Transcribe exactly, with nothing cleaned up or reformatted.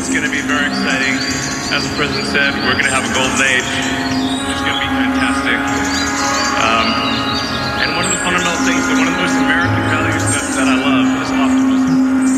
It's going to be very exciting. As the president said, we're going to have a golden age.